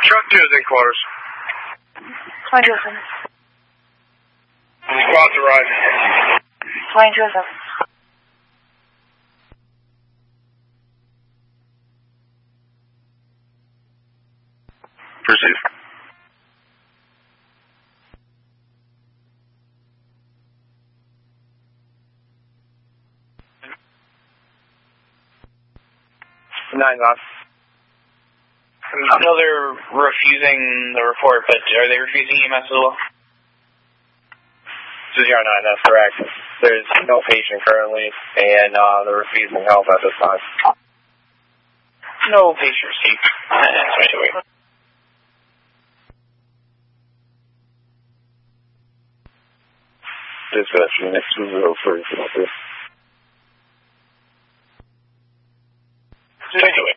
Truck 2 is in quarters. 22-7. Squad's arriving. 22-7. Proceed. Nine's on. I know they're refusing the report, but are they refusing EMS as well? This is your 9, that's correct. There's no patient currently, and they're refusing help at this time. No patient received. That's right away. Dispatch unit 203. Straight away.